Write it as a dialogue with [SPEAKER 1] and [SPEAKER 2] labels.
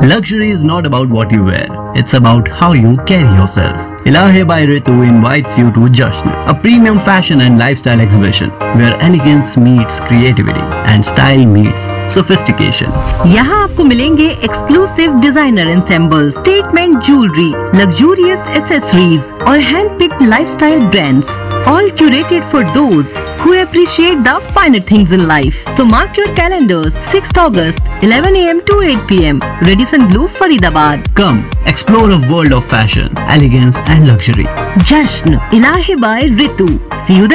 [SPEAKER 1] Luxury is not about what you wear, it's about how you carry yourself. Ilahe by Ritu invites you to Jasn, a premium fashion and lifestyle exhibition where elegance meets creativity and style meets sophistication.
[SPEAKER 2] यहाँ आपको मिलेंगे exclusive designer ensemble, statement jewellery, luxurious accessories और hand picked lifestyle brands, all curated for those who appreciate the finer things in life. So mark your calendars, 6th August, 11 a.m. to 8 p.m. Radisson Blu, Faridabad.
[SPEAKER 1] Come, explore a world of fashion, elegance and luxury.
[SPEAKER 2] Jasn, Ilahe by Ritu. See you there.